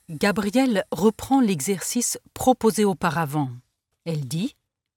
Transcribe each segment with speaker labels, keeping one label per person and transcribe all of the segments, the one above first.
Speaker 1: Gabrielle reprend l'exercice proposé auparavant. Elle dit :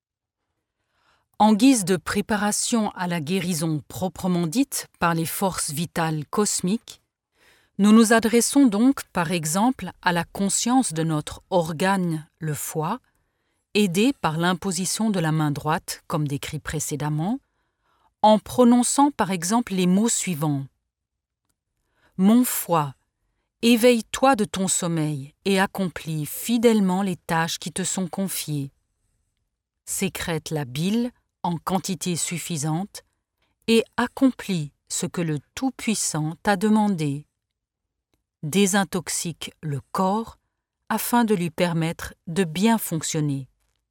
Speaker 1: en guise de préparation à la guérison proprement dite par les forces vitales cosmiques, nous nous adressons donc par exemple à la conscience de notre organe, le foie, aidé par l'imposition de la main droite, comme décrit précédemment, en prononçant par exemple les mots suivants. Mon foie, éveille-toi de ton sommeil et accomplis fidèlement les tâches qui te sont confiées. Sécrète la bile en quantité suffisante et accomplis ce que le Tout-Puissant t'a demandé. Désintoxique le corps afin de lui permettre de bien fonctionner.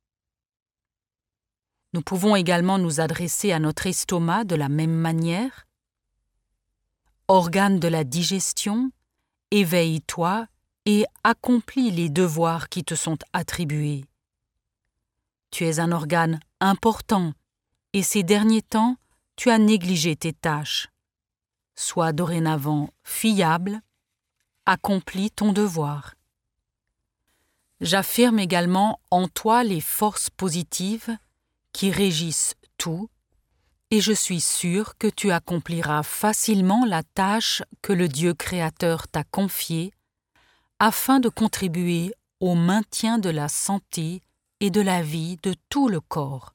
Speaker 1: Nous pouvons également nous adresser à notre estomac de la même manière. Organe de la digestion, éveille-toi et accomplis les devoirs qui te sont attribués. Tu es un organe important et ces derniers temps, tu as négligé tes tâches. Sois dorénavant fiable, accomplis ton devoir. J'affirme également en toi les forces positives qui régissent tout, et je suis sûr que tu accompliras facilement la tâche que le Dieu créateur t'a confiée afin de contribuer au maintien de la santé et de la vie de tout le corps.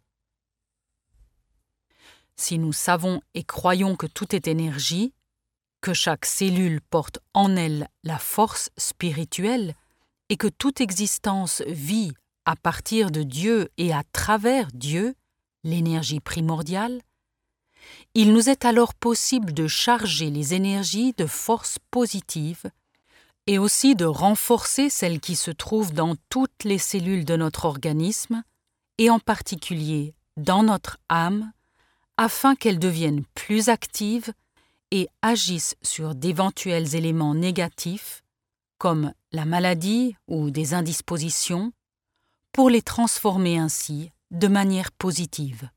Speaker 1: Si nous savons et croyons que tout est énergie, que chaque cellule porte en elle la force spirituelle et que toute existence vit à partir de Dieu et à travers Dieu, l'énergie primordiale, il nous est alors possible de charger les énergies de forces positives et aussi de renforcer celles qui se trouvent dans toutes les cellules de notre organisme et en particulier dans notre âme, afin qu'elles deviennent plus actives et agissent sur d'éventuels éléments négatifs, comme la maladie ou des indispositions, pour les transformer ainsi de manière positive.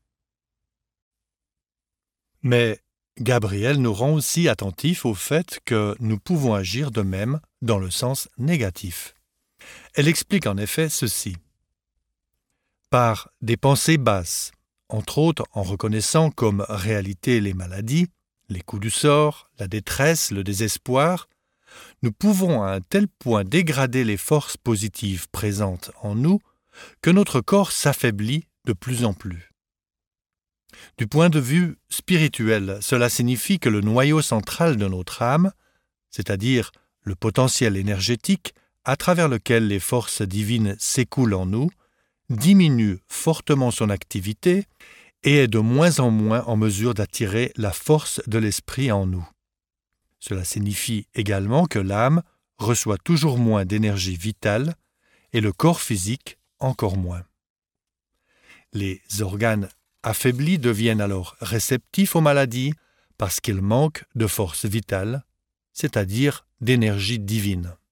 Speaker 2: Mais Gabrielle nous rend aussi attentifs au fait que nous pouvons agir de même dans le sens négatif. Elle explique en effet ceci. Par des pensées basses, entre autres en reconnaissant comme réalité les maladies, les coups du sort, la détresse, le désespoir, nous pouvons à un tel point dégrader les forces positives présentes en nous que notre corps s'affaiblit de plus en plus. Du point de vue spirituel, cela signifie que le noyau central de notre âme, c'est-à-dire le potentiel énergétique à travers lequel les forces divines s'écoulent en nous, diminue fortement son activité et est de moins en moins en mesure d'attirer la force de l'esprit en nous. Cela signifie également que l'âme reçoit toujours moins d'énergie vitale et le corps physique encore moins. Les organes affaiblis deviennent alors réceptifs aux maladies parce qu'ils manquent de force vitale, c'est-à-dire d'énergie divine.